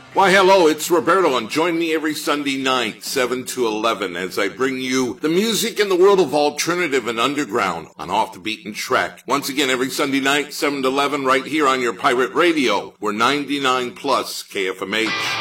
Why, hello, it's Roberto, and join me every Sunday night, 7 to 11, as I bring you the music in the world of alternative and underground on Off the Beaten Track. Once again, every Sunday night, 7 to 11, right here on your pirate radio. We're 99 plus KFMH.